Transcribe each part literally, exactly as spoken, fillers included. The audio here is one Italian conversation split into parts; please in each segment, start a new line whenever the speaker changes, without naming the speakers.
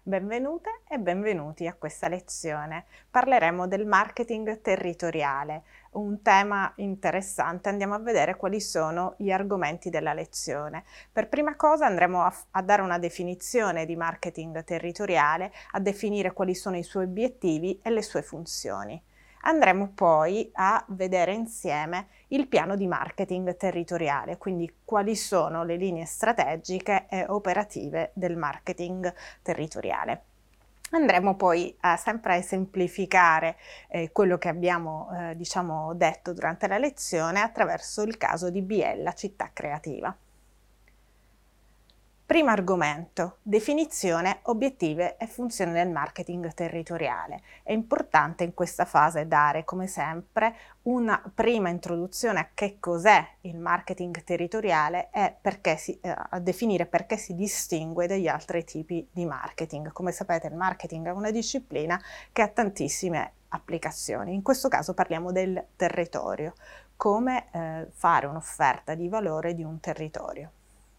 Benvenute e benvenuti a questa lezione. Parleremo del marketing territoriale, un tema interessante. Andiamo a vedere quali sono gli argomenti della lezione. Per prima cosa andremo a, a dare una definizione di marketing territoriale, a definire quali sono i suoi obiettivi e le sue funzioni. Andremo poi a vedere insieme il piano di marketing territoriale, quindi quali sono le linee strategiche e operative del marketing territoriale. Andremo poi a sempre a esemplificare eh, quello che abbiamo eh, diciamo detto durante la lezione attraverso il caso di Biella Città Creativa. Primo argomento: definizione, obiettivi e funzione del marketing territoriale. È importante in questa fase dare, come sempre, una prima introduzione a che cos'è il marketing territoriale e perché si, eh, a definire perché si distingue dagli altri tipi di marketing. Come sapete, il marketing è una disciplina che ha tantissime applicazioni. In questo caso parliamo del territorio, come eh, fare un'offerta di valore di un territorio.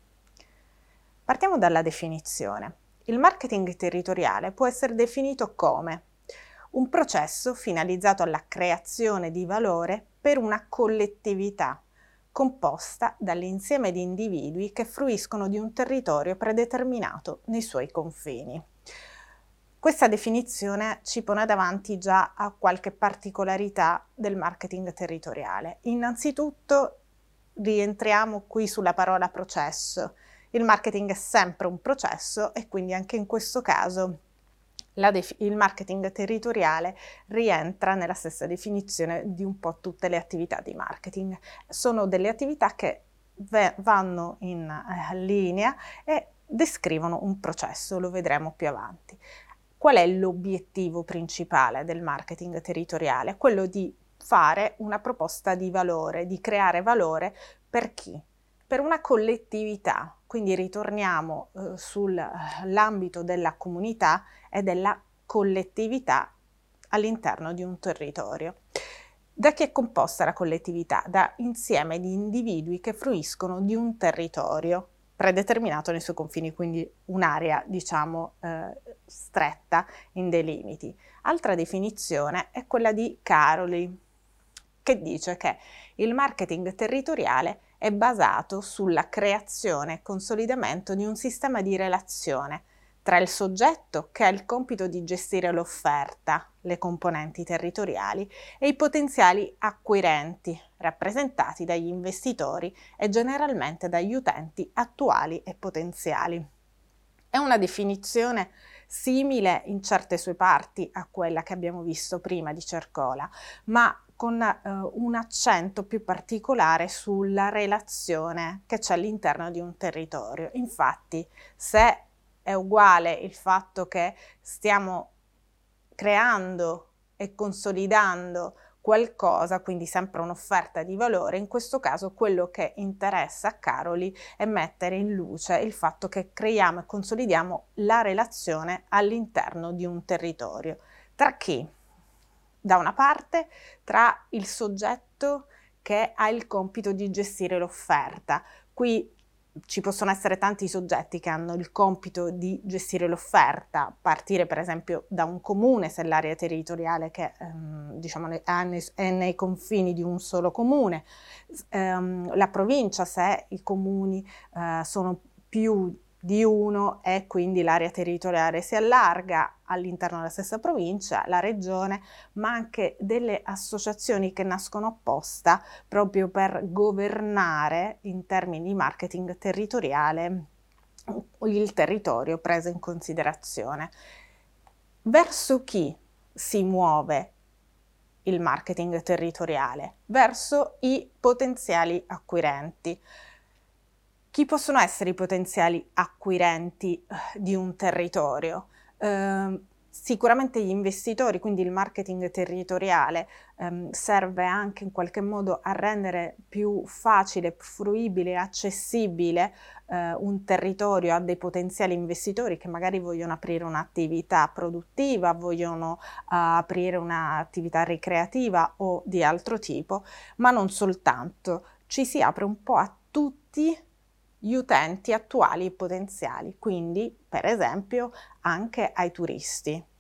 Partiamo dalla definizione. Il marketing territoriale può essere definito come un processo finalizzato alla creazione di valore per una collettività composta dall'insieme di individui che fruiscono di un territorio predeterminato nei suoi confini. Questa definizione ci pone davanti già a qualche particolarità del marketing territoriale. Innanzitutto rientriamo qui sulla parola processo. Il marketing è sempre un processo e quindi anche in questo caso la def- il marketing territoriale rientra nella stessa definizione di un po' tutte le attività di marketing. Sono delle attività che v- vanno in eh, linea e descrivono un processo, lo vedremo più avanti. Qual è l'obiettivo principale del marketing territoriale? Quello di fare una proposta di valore, di creare valore per chi? Per una collettività, quindi ritorniamo eh, sull'ambito della comunità e della collettività all'interno di un territorio. Da chi è composta la collettività? Da insieme di individui che fruiscono di un territorio predeterminato nei suoi confini, quindi un'area diciamo eh, stretta in dei limiti. Altra definizione è quella di Caroli, che dice che il marketing territoriale è basato sulla creazione e consolidamento di un sistema di relazione tra il soggetto, che ha il compito di gestire l'offerta, le componenti territoriali, e i potenziali acquirenti, rappresentati dagli investitori e generalmente dagli utenti attuali e potenziali. È una definizione simile in certe sue parti a quella che abbiamo visto prima di Cercola, ma con eh, un accento più particolare sulla relazione che c'è all'interno di un territorio. Infatti, se è uguale il fatto che stiamo creando e consolidando qualcosa, quindi sempre un'offerta di valore, in questo caso quello che interessa a Caroli è mettere in luce il fatto che creiamo e consolidiamo la relazione all'interno di un territorio. Tra chi? Da una parte, tra il soggetto che ha il compito di gestire l'offerta. Qui ci possono essere tanti soggetti che hanno il compito di gestire l'offerta, partire per esempio da un comune, se l'area territoriale che ehm, diciamo è nei, è nei confini di un solo comune, ehm, la provincia se i comuni eh, sono più di uno e quindi l'area territoriale si allarga all'interno della stessa provincia, la regione, ma anche delle associazioni che nascono apposta proprio per governare in termini di marketing territoriale il territorio preso in considerazione. Verso chi si muove il marketing territoriale? Verso i potenziali acquirenti. Chi possono essere i potenziali acquirenti di un territorio? Eh, sicuramente gli investitori, quindi il marketing territoriale ehm, serve anche in qualche modo a rendere più facile, fruibile, accessibile eh, un territorio a dei potenziali investitori che magari vogliono aprire un'attività produttiva, vogliono uh, aprire un'attività ricreativa o di altro tipo, ma non soltanto. Ci si apre un po' a tutti gli utenti attuali e potenziali, quindi per esempio anche ai turisti.